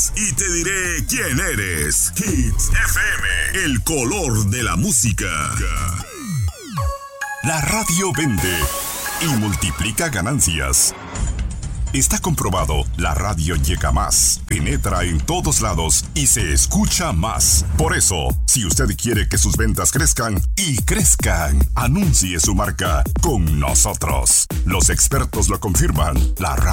nombres y te diré quién eres. Hits FM, el color de la música. La radio vende y multiplica ganancias. Está comprobado, la radio llega más, penetra en todos lados y se escucha más. Por eso, si usted quiere que sus ventas crezcan y crezcan, anuncie su marca con nosotros. Los expertos lo confirman. La radio